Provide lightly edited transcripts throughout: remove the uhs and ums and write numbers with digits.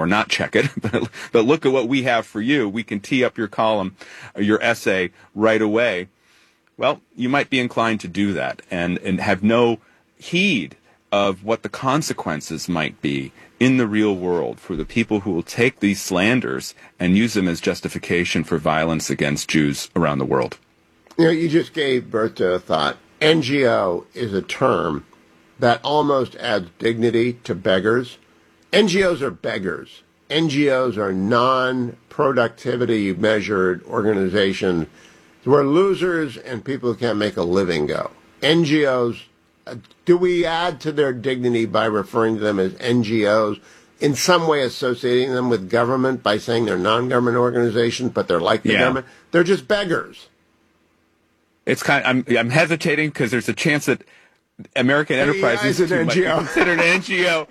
or not check it, but look at what we have for you. We can tee up your column, your essay right away. Well, you might be inclined to do that and have no heed of what the consequences might be in the real world for the people who will take these slanders and use them as justification for violence against Jews around the world. You just gave birth to a thought. NGO is a term that almost adds dignity to beggars. NGOs are beggars. NGOs are non-productivity measured organizations where losers and people who can't make a living go. NGOs, do we add to their dignity by referring to them as NGOs, in some way associating them with government by saying they're non-government organizations, but they're like the government? They're just beggars. It's I'm hesitating because there's a chance that American Enterprise Institute might be considered an NGO.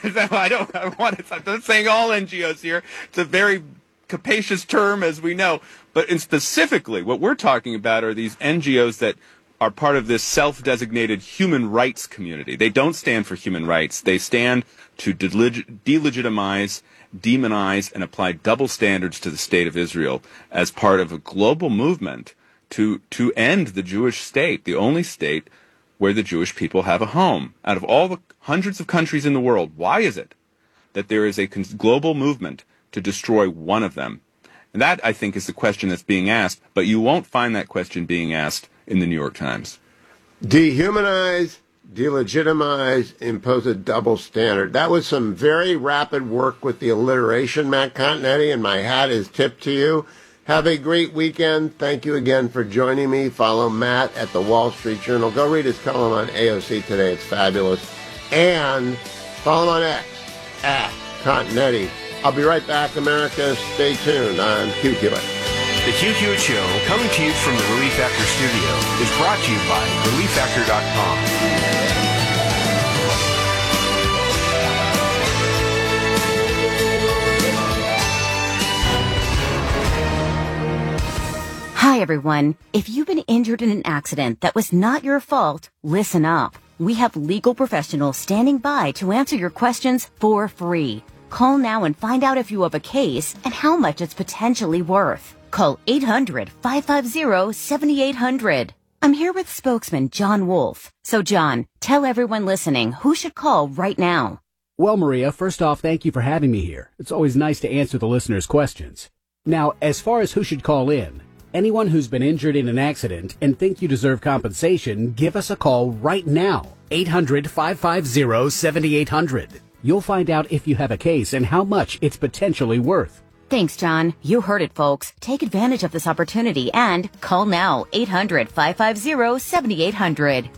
I'm not saying all NGOs here. It's a very capacious term, as we know. But specifically, what we're talking about are these NGOs that are part of this self-designated human rights community. They don't stand for human rights. They stand to delegitimize, demonize, and apply double standards to the state of Israel as part of a global movement to end the Jewish state, the only state where the Jewish people have a home. Out of all the hundreds of countries in the world, why is it that there is a global movement to destroy one of them? And that, I think, is the question that's being asked, but you won't find that question being asked in the New York Times. Dehumanize, delegitimize, impose a double standard. That was some very rapid work with the alliteration, Matt Continetti, and my hat is tipped to you. Have a great weekend. Thank you again for joining me. Follow Matt at the Wall Street Journal. Go read his column on AOC today. It's fabulous. And follow him on X, at Continetti. I'll be right back, America. Stay tuned on Hugh Hewitt. The Hugh Hewitt Show, coming to you from the Relief Factor studio, is brought to you by ReliefFactor.com. Hi, everyone. If you've been injured in an accident that was not your fault, listen up. We have legal professionals standing by to answer your questions for free. Call now and find out if you have a case and how much it's potentially worth. Call 800-550-7800. I'm here with spokesman John Wolf. So, John, tell everyone listening who should call right now. Well, Maria, first off, thank you for having me here. It's always nice to answer the listeners' questions. Now, as far as who should call in, anyone who's been injured in an accident and think you deserve compensation, give us a call right now. 800-550-7800. You'll find out if you have a case and how much it's potentially worth. Thanks, John. You heard it, folks. Take advantage of this opportunity and call now. 800-550-7800.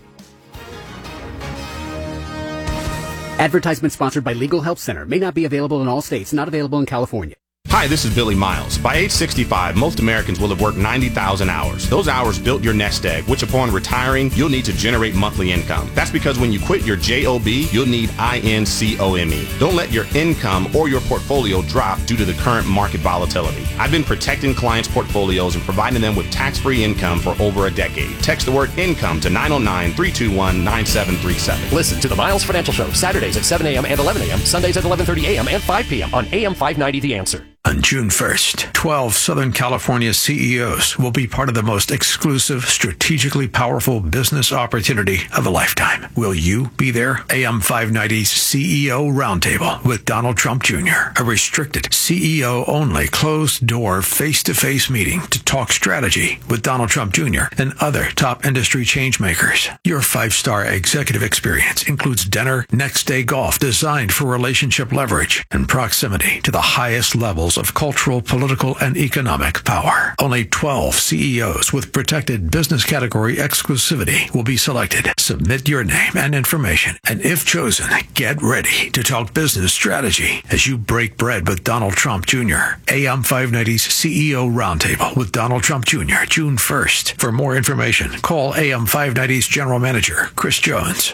Advertisement sponsored by Legal Help Center. May not be available in all states. Not available in California. Hi, this is Billy Miles. By age 65, most Americans will have worked 90,000 hours. Those hours built your nest egg, which upon retiring, you'll need to generate monthly income. That's because when you quit your JOB, you'll need INCOME. Don't let your income or your portfolio drop due to the current market volatility. I've been protecting clients' portfolios and providing them with tax-free income for over a decade. Text the word income to 909-321-9737. Listen to the Miles Financial Show, Saturdays at 7 a.m. and 11 a.m., Sundays at 11:30 a.m. and 5 p.m. on AM 590 The Answer. On June 1st, 12 Southern California CEOs will be part of the most exclusive, strategically powerful business opportunity of a lifetime. Will you be there? AM 590's CEO Roundtable with Donald Trump Jr., a restricted, CEO-only, closed-door, face-to-face meeting to talk strategy with Donald Trump Jr. and other top industry changemakers. Your 5-star executive experience includes dinner, next-day golf designed for relationship leverage and proximity to the highest levels of cultural, political, and economic power. Only 12 CEOs with protected business category exclusivity will be selected. Submit your name and information, and if chosen, get ready to talk business strategy as you break bread with Donald Trump Jr. AM 590's CEO Roundtable with Donald Trump Jr., June 1st. For more information, call AM 590's General Manager, Chris Jones,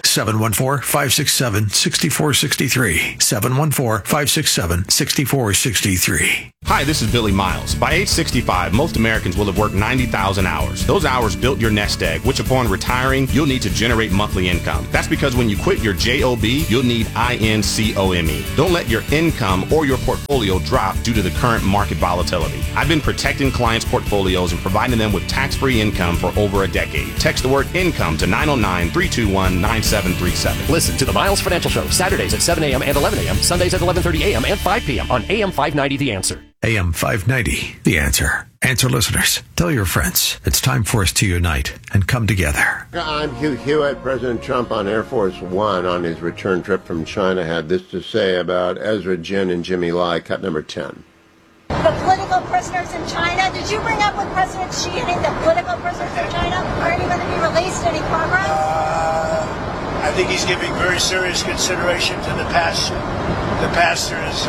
714-567-6463, 714-567-6463. 590. Hi, this is Billy Miles. By age 65, most Americans will have worked 90,000 hours. Those hours built your nest egg, which upon retiring, you'll need to generate monthly income. That's because when you quit your JOB, you'll need INCOME. Don't let your income or your portfolio drop due to the current market volatility. I've been protecting clients' portfolios and providing them with tax-free income for over a decade. Text the word income to 909-321-9737. Listen to the Miles Financial Show, Saturdays at 7 a.m. and 11 a.m., Sundays at 11:30 a.m. and 5 p.m. on AM 590 The Answer. AM 590, The Answer. Answer listeners. Tell your friends. It's time for us to unite and come together. I'm Hugh Hewitt. President Trump on Air Force One on his return trip from China had this to say about Ezra Jin and Jimmy Lai, cut number 10. The political prisoners in China. Did you bring up with President Xi any of the political prisoners in China? Are any going to be released? Any progress? I think he's giving very serious consideration to the pastor. The pastor is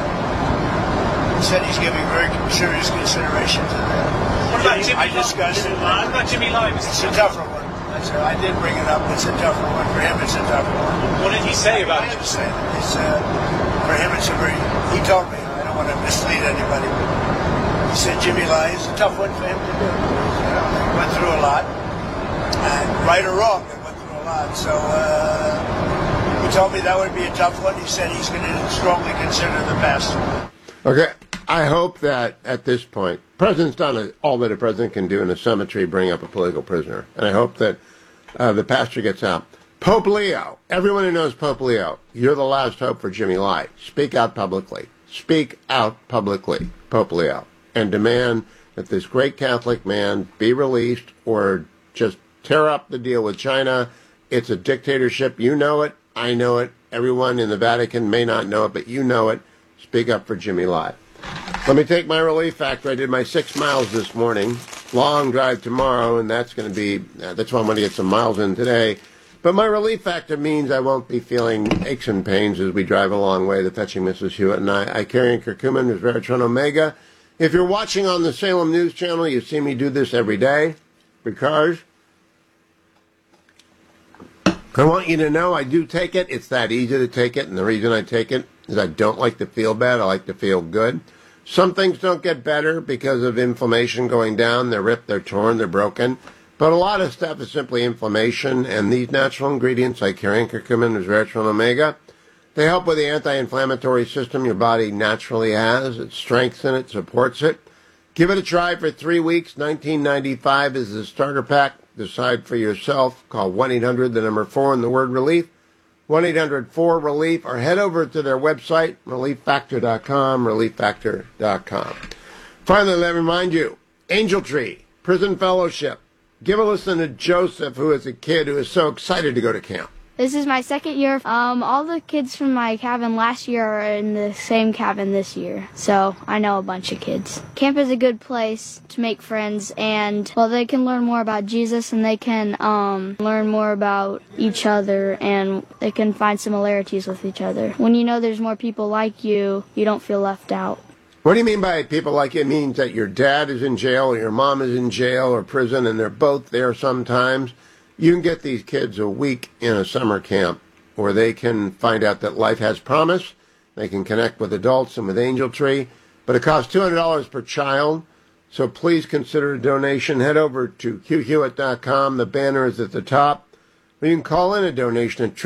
said he's giving very serious consideration to that. What about Jimmy Lai? I discussed it. What about Jimmy Lai? It's a tougher one. I did bring it up. It's a tougher one. For him, it's a tougher one. What did he say about it? It's, for him, it's a very... He told me. I don't want to mislead anybody. He said Jimmy Lai is a tough one for him to do. He went through a lot. And right or wrong, they went through a lot. So he told me that would be a tough one. He said he's going to strongly consider the pastor. Okay. I hope that at this point, the president's done all that a president can do in a cemetery, bring up a political prisoner. And I hope that the pastor gets out. Pope Leo, everyone who knows Pope Leo, you're the last hope for Jimmy Lai. Speak out publicly. Speak out publicly, Pope Leo, and demand that this great Catholic man be released or just tear up the deal with China. It's a dictatorship. You know it. I know it. Everyone in the Vatican may not know it, but you know it. Speak up for Jimmy Lai. Let me take my relief factor. I did my 6 miles this morning. Long drive tomorrow, and that's going to be, that's why I'm going to get some miles in today. But my relief factor means I won't be feeling aches and pains as we drive a long way to fetching Mrs. Hewitt and I carry in curcumin, resveratrol, omega. If you're watching on the Salem News Channel, you see me do this every day because I want you to know I do take it. It's that easy to take it, and the reason I take it is I don't like to feel bad. I like to feel good. Some things don't get better because of inflammation going down. They're ripped, they're torn, they're broken. But a lot of stuff is simply inflammation, and these natural ingredients like carrion curcumin, resveratrol, and omega, they help with the anti-inflammatory system your body naturally has. It strengthens it, supports it. Give it a try for 3 weeks. $19.95 is the starter pack. Decide for yourself. Call 1-800, the number 4, and the word relief. 1-800-4-RELIEF, or head over to their website, relieffactor.com, relieffactor.com. Finally, let me remind you, Angel Tree, Prison Fellowship. Give a listen to Joseph, who is a kid who is so excited to go to camp. This is my second year. All the kids from my cabin last year are in the same cabin this year, so I know a bunch of kids. Camp is a good place to make friends, and, well, they can learn more about Jesus, and they can learn more about each other, and they can find similarities with each other. When you know there's more people like you, you don't feel left out. What do you mean by people like you? It means that your dad is in jail or your mom is in jail or prison, and they're both there sometimes. You can get these kids a week in a summer camp where they can find out that life has promise. They can connect with adults and with Angel Tree. But it costs $200 per child. So please consider a donation. Head over to HughHewitt.com. The banner is at the top. Or you can call in a donation at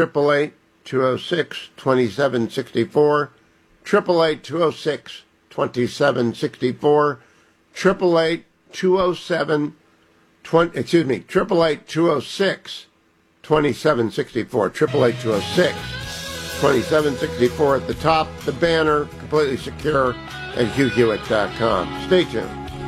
888-206-2764. 888-206-2764. 888-206-2764. 888-206-2764. 888-206-2764 at the top. The banner, completely secure at HughHewitt.com. Stay tuned.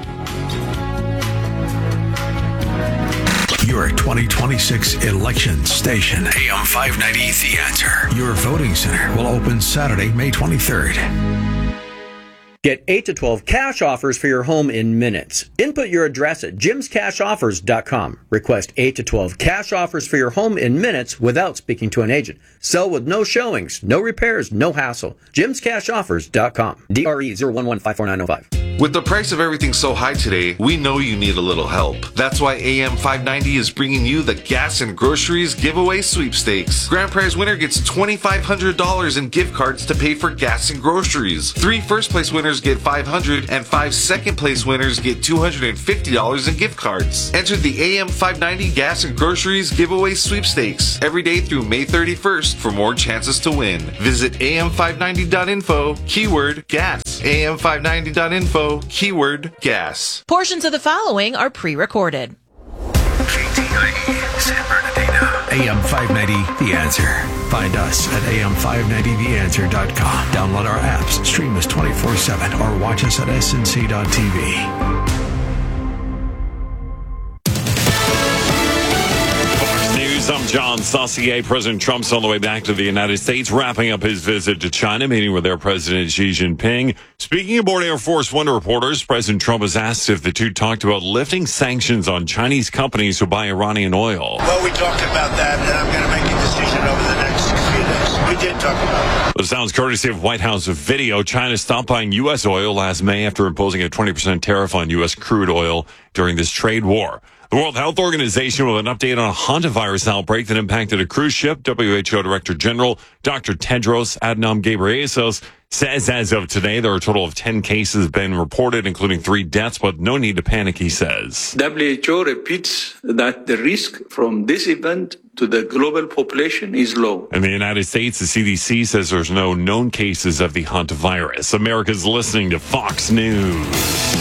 Your 2026 election station, AM 590, The Answer. Your voting center will open Saturday, May 23rd. Get 8 to 12 cash offers for your home in minutes. Input your address at jimscashoffers.com. Request 8 to 12 cash offers for your home in minutes without speaking to an agent. Sell with no showings, no repairs, no hassle. jimscashoffers.com. DRE 011-54905. With the price of everything so high today, we know you need a little help. That's why AM 590 is bringing you the Gas and Groceries Giveaway Sweepstakes. Grand prize winner gets $2,500 in gift cards to pay for gas and groceries. 3 first place winners get $500 and 5 second place winners get $250 in gift cards. Enter the AM 590 Gas and Groceries Giveaway Sweepstakes every day through May 31st for more chances to win. Visit am590.info, keyword gas. am590.info, keyword gas. Portions of the following are pre-recorded. KTIE San Bernardino. AM 590, The Answer. Find us at am590theanswer.com. Download our apps, stream us 24/7, or watch us at snc.tv. I'm John Saucier. President Trump's on the way back to the United States, wrapping up his visit to China, meeting with their President Xi Jinping. Speaking aboard Air Force One reporters, President Trump was asked if the two talked about lifting sanctions on Chinese companies who buy Iranian oil. Well, we talked about that, and I'm going to make a decision over the next few days. We did talk about it. The sounds courtesy of White House video. China stopped buying U.S. oil last May after imposing a 20% tariff on U.S. crude oil during this trade war. The World Health Organization with an update on a hantavirus outbreak that impacted a cruise ship. WHO Director General Dr. Tedros Adhanom Ghebreyesus says as of today there are a total of 10 cases been reported, including 3 deaths, but no need to panic, he says. WHO repeats that the risk from this event to the global population is low. In the United States, the CDC says there's no known cases of the hantavirus. America's listening to Fox News.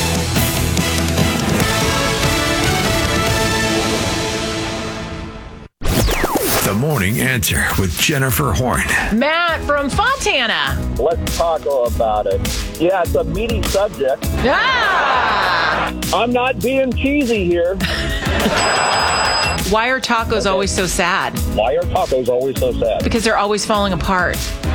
The Morning Answer with Jennifer Horn. Matt from Fontana. Let's talk about it. Yeah, it's a meaty subject. Ah! I'm not being cheesy here. Why are tacos always so sad? Why are tacos always so sad? Because they're always falling apart.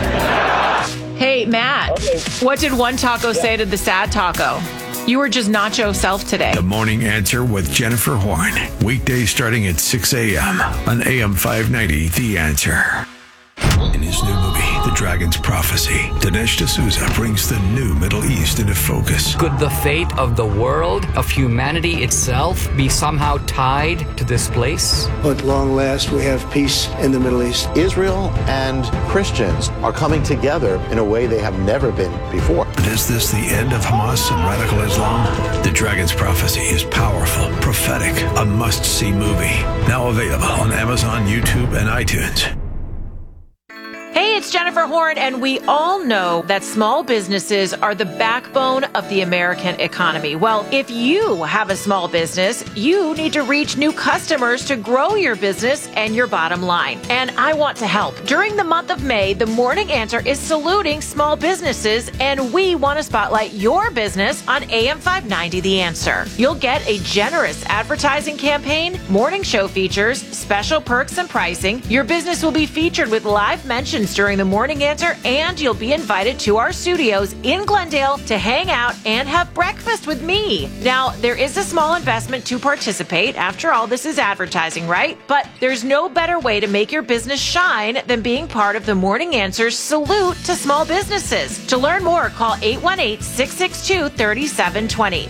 Hey, Matt, What did one taco say to the sad taco? You were just nacho self today. The Morning Answer with Jennifer Horn. Weekdays starting at 6 a.m. on AM 590, The Answer. In his new movie, The Dragon's Prophecy, Dinesh D'Souza brings the new Middle East into focus. Could the fate of the world, of humanity itself, be somehow tied to this place? At long last, we have peace in the Middle East. Israel and Christians are coming together in a way they have never been before. But is this the end of Hamas and radical Islam? The Dragon's Prophecy is powerful, prophetic, a must-see movie. Now available on Amazon, YouTube, and iTunes. Hey, it's Jennifer Horn, and we all know that small businesses are the backbone of the American economy. Well, if you have a small business, you need to reach new customers to grow your business and your bottom line. And I want to help. During the month of May, the Morning Answer is saluting small businesses, and we want to spotlight your business on AM 590 The Answer. You'll get a generous advertising campaign, morning show features, special perks and pricing. Your business will be featured with live mentions during the Morning Answer, and you'll be invited to our studios in Glendale to hang out and have breakfast with me. Now, there is a small investment to participate. After all, this is advertising, right? But there's no better way to make your business shine than being part of the Morning Answer's salute to small businesses. To learn more, call 818-662-3720.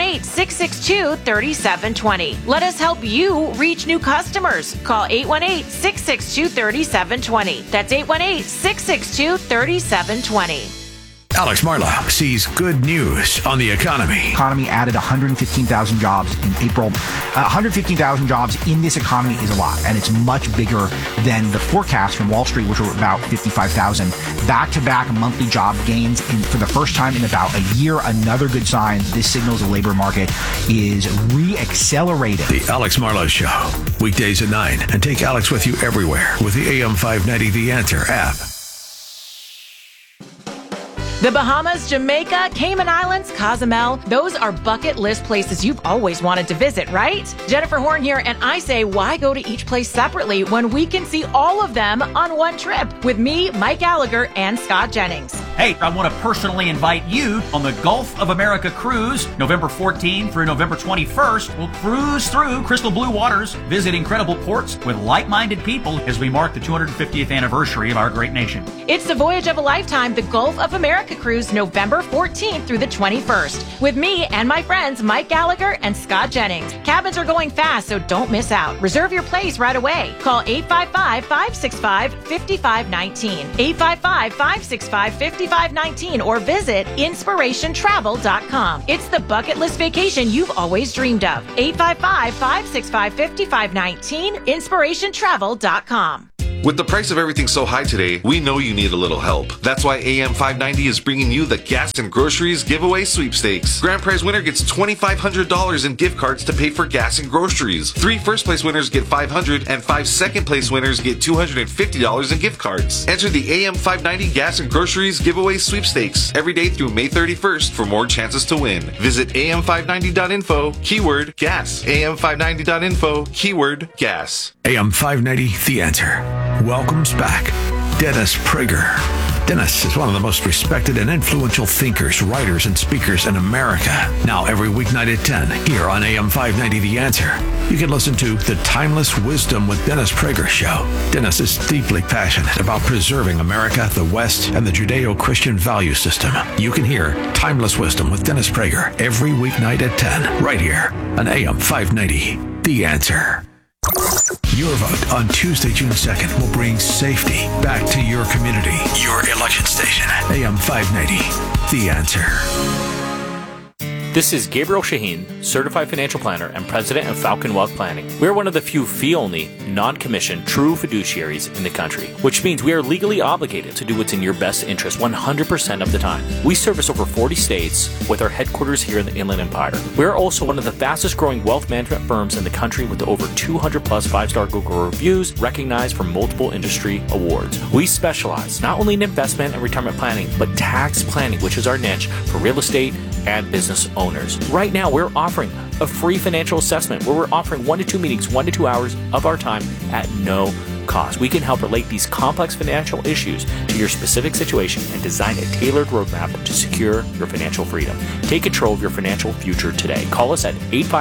818-662-3720. Let us help you reach new customers. Call 818-662-3720. That's 818-662-3720. Alex Marlow sees good news on the economy. Economy added 115,000 jobs in April. 115,000 jobs in this economy is a lot, and it's much bigger than the forecast from Wall Street, which were about 55,000. Back-to-back monthly job gains for the first time in about a year. Another good sign. This signals the labor market is re-accelerating. The Alex Marlow Show, weekdays at 9. And take Alex with you everywhere with the AM 590 The Answer app. The Bahamas, Jamaica, Cayman Islands, Cozumel, those are bucket list places you've always wanted to visit, right? Jennifer Horn here, and I say, why go to each place separately when we can see all of them on one trip with me, Mike Gallagher, and Scott Jennings? Hey, I want to personally invite you on the Gulf of America cruise, November 14th through November 21st. We'll cruise through crystal blue waters, visit incredible ports with like-minded people as we mark the 250th anniversary of our great nation. It's the voyage of a lifetime, the Gulf of America cruise, November 14th through the 21st. With me and my friends Mike Gallagher and Scott Jennings. Cabins are going fast, so don't miss out. Reserve your place right away. Call 855-565-5519. 855-565-5519 or visit inspirationtravel.com. It's the bucket list vacation you've always dreamed of. 855-565-5519, inspirationtravel.com. With the price of everything so high today, we know you need a little help. That's why AM 590 is bringing you the Gas and Groceries Giveaway Sweepstakes. Grand prize winner gets $2,500 in gift cards to pay for gas and groceries. 3 first-place winners get $500, and 5 second-place winners get $250 in gift cards. Enter the AM 590 Gas and Groceries Giveaway Sweepstakes every day through May 31st for more chances to win. Visit am590.info, keyword gas. am590.info, keyword gas. AM 590, The Answer, welcomes back Dennis Prager. Dennis is one of the most respected and influential thinkers, writers, and speakers in America. Now every weeknight at 10 here on AM 590 The Answer, you can listen to The Timeless Wisdom with Dennis Prager show. Dennis is deeply passionate about preserving America, the West, and the Judeo-Christian value system. You can hear Timeless Wisdom with Dennis Prager every weeknight at 10 right here on AM 590 The Answer. Your vote on Tuesday, June 2nd will bring safety back to your community. Your election station, AM 590, The Answer. This is Gabriel Shaheen, Certified Financial Planner and President of Falcon Wealth Planning. We're one of the few fee-only, non-commissioned, true fiduciaries in the country, which means we are legally obligated to do what's in your best interest 100% of the time. We service over 40 states with our headquarters here in the Inland Empire. We're also one of the fastest-growing wealth management firms in the country with over 200-plus 5-star Google reviews recognized from multiple industry awards. We specialize not only in investment and retirement planning, but tax planning, which is our niche for real estate and business owners. Right now, we're offering a free financial assessment where we're offering 1 to 2 meetings, 1 to 2 hours of our time at no cost. We can help relate these complex financial issues to your specific situation and design a tailored roadmap to secure your financial freedom. Take control of your financial future today. Call us at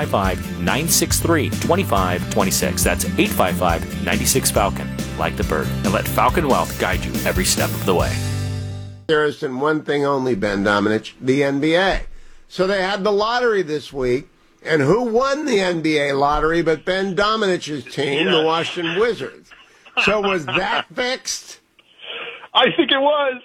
855-963-2526. That's 855-96-FALCON, like the bird, and let Falcon Wealth guide you every step of the way. There's in one thing only, Ben Domenech, the NBA. So they had the lottery this week, and who won the NBA lottery but Ben Domenech's team, the Washington Wizards. So was that fixed? I think it was.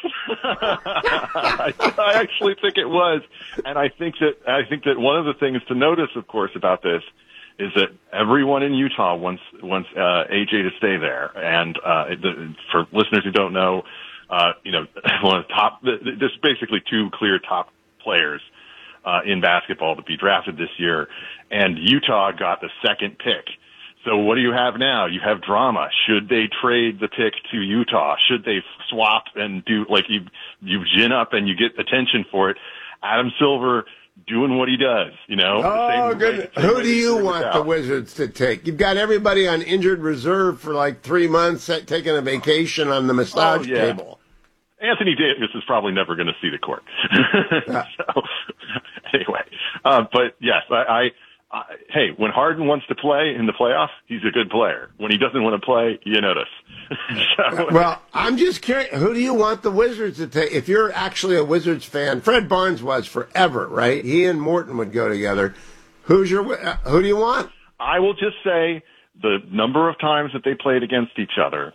I actually think it was, and I think that one of the things to notice, of course, about this is that everyone in Utah wants AJ to stay there, and for listeners who don't know, one of the top, there's basically 2 clear top players in basketball to be drafted this year, and Utah got the second pick. So what do you have now? You have drama. Should they trade the pick to Utah? Should they swap and do, like, you gin up and you get attention for it? Adam Silver doing what he does, Oh, good. Who do you want the Wizards to take? You've got everybody on injured reserve for like 3 months, taking a vacation on the massage table. Anthony Davis is probably never going to see the court. So, anyway, but yes, hey, when Harden wants to play in the playoffs, he's a good player. When he doesn't want to play, you notice. Well, I'm just curious, who do you want the Wizards to take? If you're actually a Wizards fan, Fred Barnes was forever, right? He and Morton would go together. Who do you want? I will just say the number of times that they played against each other,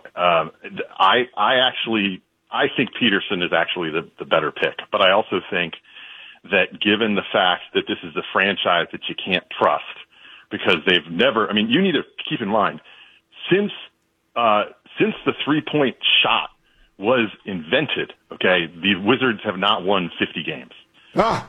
I think Peterson is actually the better pick, but I also think that given the fact that this is a franchise that you can't trust because they've never, you need to keep in mind, since the 3-point shot was invented, okay, the Wizards have not won 50 games. So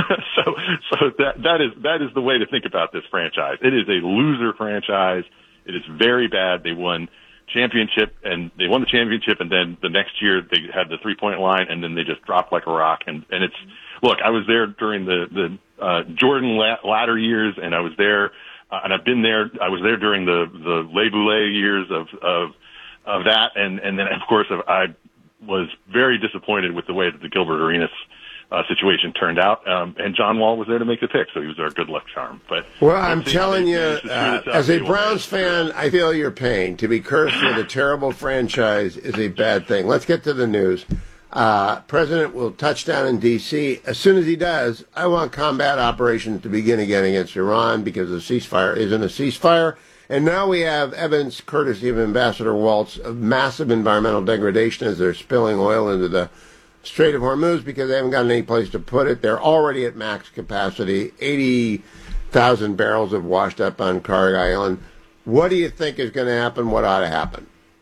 that is the way to think about this franchise. It is a loser franchise. It is very bad. They won the championship, and then the next year they had the 3-point line, and then they just dropped like a rock. And it's, look, I was there during the Jordan latter years, and I was there, and I've been there. I was there during the Le Boulay years of that, and then of course I was very disappointed with the way that the Gilbert Arenas situation turned out, and John Wall was there to make the pick, so he was our good luck charm. But well, I'm telling you, as a Browns fan, I feel your pain. To be cursed with a terrible franchise is a bad thing. Let's get to the news. President will touch down in D.C. As soon as he does, I want combat operations to begin again against Iran because the ceasefire isn't a ceasefire. And now we have evidence, courtesy of Ambassador Waltz, of massive environmental degradation as they're spilling oil into the Strait of Hormuz because they haven't got any place to put it. They're already at max capacity. 80,000 barrels have washed up on Kharg Island. What do you think is going to happen? What ought to happen?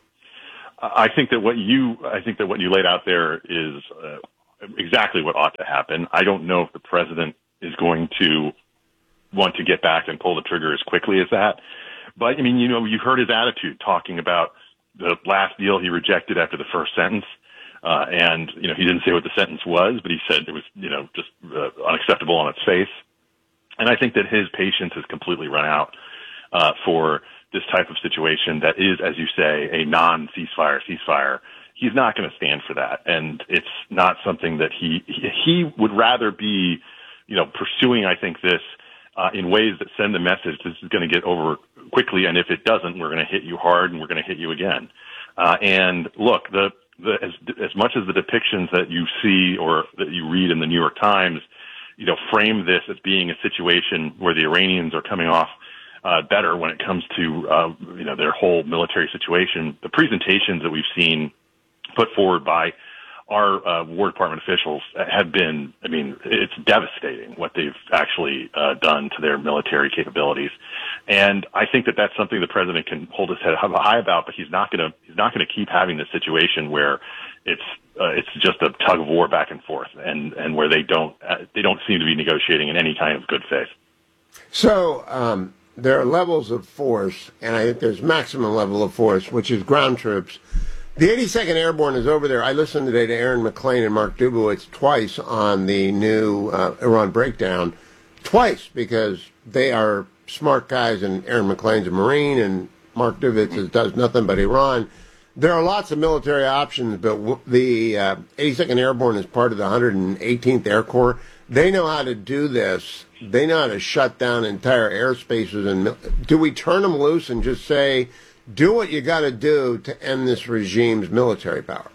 I think that what you laid out there is exactly what ought to happen. I don't know if the president is going to want to get back and pull the trigger as quickly as that. But I mean, you've heard his attitude talking about the last deal he rejected after the first sentence. And he didn't say what the sentence was, but he said it was, just unacceptable on its face. And I think that his patience has completely run out for this type of situation that is, as you say, a ceasefire. He's not going to stand for that. And it's not something that he would rather be, pursuing, I think, this in ways that send the message this is going to get over quickly. And if it doesn't, we're going to hit you hard and we're going to hit you again. And look, as much as the depictions that you see or that you read in the New York Times, frame this as being a situation where the Iranians are coming off better when it comes to their whole military situation. The presentations that we've seen put forward by our War Department officials have been, it's devastating what they've actually done to their military capabilities. And I think that that's something the president can hold his head high about, but he's not going to keep having this situation where it's just a tug of war back and forth and where they don't seem to be negotiating in any kind of good faith. So, there are levels of force, and I think there's maximum level of force, which is ground troops. The 82nd Airborne is over there. I listened today to Aaron McClain and Mark Dubowitz twice on the new Iran breakdown. Twice, because they are smart guys, and Aaron McClain's a Marine, and Mark Dubowitz does nothing but Iran. There are lots of military options, but the 82nd Airborne is part of the 118th Air Corps. They know how to do this. They know how to shut down entire airspaces. And do we turn them loose and just say, do what you got to do to end this regime's military power?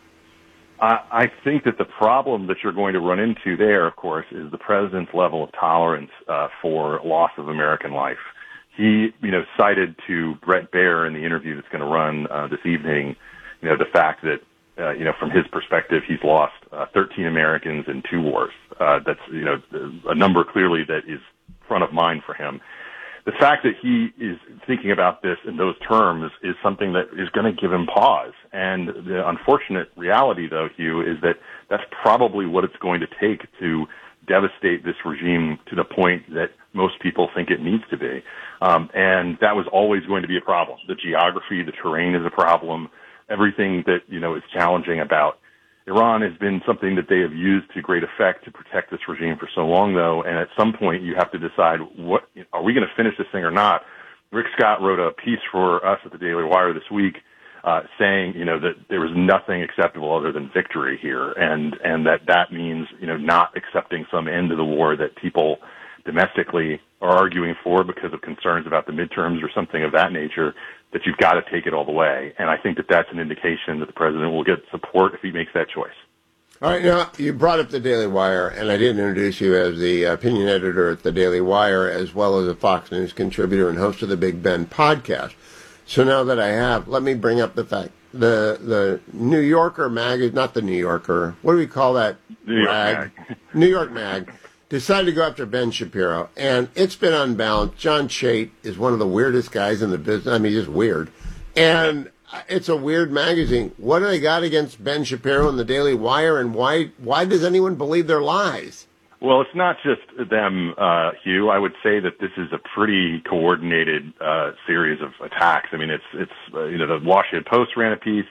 I think that the problem that you're going to run into there, of course, is the president's level of tolerance for loss of American life. He, cited to Brett Baer in the interview that's going to run this evening, the fact that, from his perspective, he's lost 13 Americans in 2 wars. That's, a number clearly that is front of mind for him. The fact that he is thinking about this in those terms is something that is going to give him pause. And the unfortunate reality, though, Hugh, is that that's probably what it's going to take to devastate this regime to the point that most people think it needs to be. And that was always going to be a problem. The geography, the terrain is a problem. Everything that, is challenging about Iran has been something that they have used to great effect to protect this regime for so long, though. And at some point, you have to decide, what are we going to finish this thing or not? Rick Scott wrote a piece for us at the Daily Wire this week, saying, that there was nothing acceptable other than victory here, and that means, not accepting some end to the war that people domestically are arguing for because of concerns about the midterms or something of that nature, that you've got to take it all the way. And I think that that's an indication that the president will get support if he makes that choice. All right, now, you brought up the Daily Wire, and I did introduce you as the opinion editor at the Daily Wire, as well as a Fox News contributor and host of the Big Ben podcast. So now that I have, let me bring up the fact. The New Yorker mag, not the New Yorker, what do we call that? New York Mag. New York Mag decided to go after Ben Shapiro, and it's been unbalanced. John Chait is one of the weirdest guys in the business. I mean, just weird. And it's a weird magazine. What do they got against Ben Shapiro and the Daily Wire, and why does anyone believe their lies? Well, it's not just them, Hugh. I would say that this is a pretty coordinated series of attacks. I mean, it's the Washington Post ran a piece.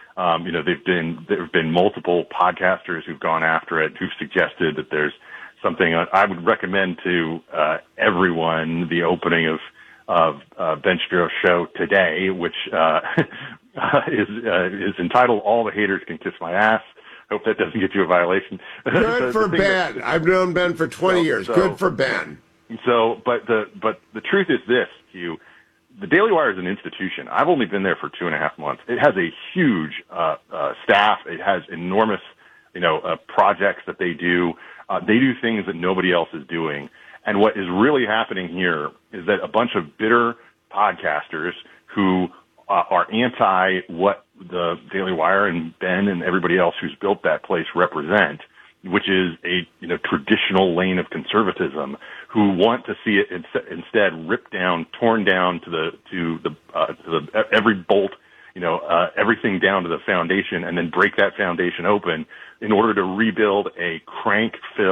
There have been multiple podcasters who've gone after it, who've suggested that there's something. I would recommend to everyone the opening of Ben Shapiro's show today, which is entitled "All the Haters Can Kiss My Ass." Hope that doesn't get you a violation. Good for Ben. I've known Ben for 20 years. Good for Ben. So, but the truth is this, Hugh. The Daily Wire is an institution. I've only been there for 2.5 months. It has a huge staff. It has enormous, projects that they do. They do things that nobody else is doing. And what is really happening here is that a bunch of bitter podcasters who are anti what the Daily Wire and Ben and everybody else who's built that place represent, which is a traditional lane of conservatism, who want to see it instead ripped down, torn down to the every bolt, everything down to the foundation, and then break that foundation open in order to rebuild a crank-filled